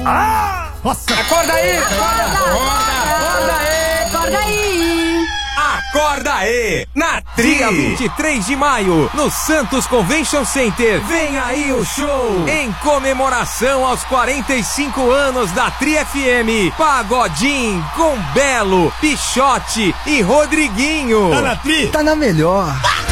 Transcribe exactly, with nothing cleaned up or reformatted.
Ah! Nossa! Acorda aí! Acorda! Acorda! Acorda aí! Acorda aí! Acorda aí! Na Tri! Dia vinte e três de maio, no Santos Convention Center. Vem aí o show! Em comemoração aos quarenta e cinco anos da Tri F M. Pagodinho com Belo, Pichote e Rodriguinho. Tá na Tri? Tá na melhor.